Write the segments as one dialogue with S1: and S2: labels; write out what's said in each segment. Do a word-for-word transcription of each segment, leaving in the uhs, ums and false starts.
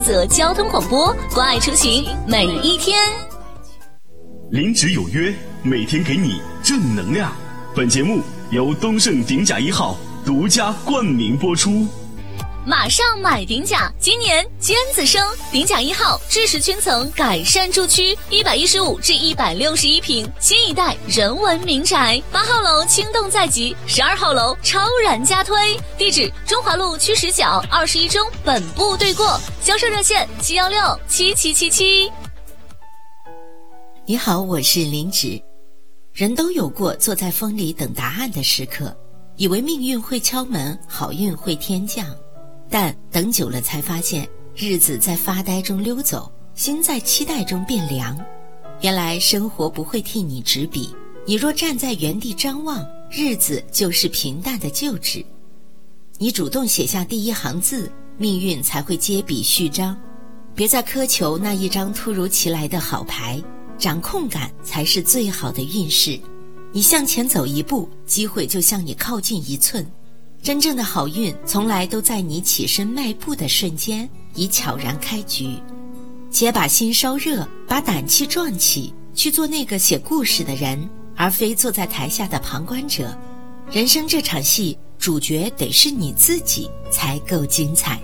S1: 则交通广播，关爱出行每一天。
S2: 临职有约，每天给你正能量。本节目由东盛鼎甲一号独家冠名播出。
S1: 马上买鼎甲，今年尖子生，鼎甲一号知识圈层改善住区，一百一十五至一百六十一平，新一代人文民宅。八号楼轻动在即，十二号楼超然加推。地址：中华路区十角二十一中本部对过，销售热线七幺六七七七七。
S3: 你好，我是林芷。人都有过坐在风里等答案的时刻，以为命运会敲门，好运会天降。但等久了才发现，日子在发呆中溜走，心在期待中变凉。原来生活不会替你执笔，你若站在原地张望，日子就是平淡的旧纸。你主动写下第一行字，命运才会接笔续章。别再苛求那一张突如其来的好牌，掌控感才是最好的运势。你向前走一步，机会就向你靠近一寸。真正的好运从来都在你起身迈步的瞬间已悄然开局。且把心烧热，把胆气壮起，去做那个写故事的人，而非坐在台下的旁观者。人生这场戏，主角得是你自己才够精彩。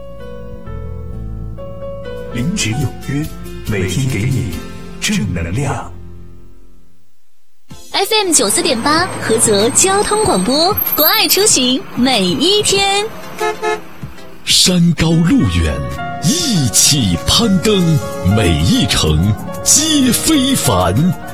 S4: 临职有约，每天给你正能量。
S1: F M 九四点八，菏泽交通广播，关爱出行每一天。
S5: 山高路远，一起攀登，每一程皆非凡。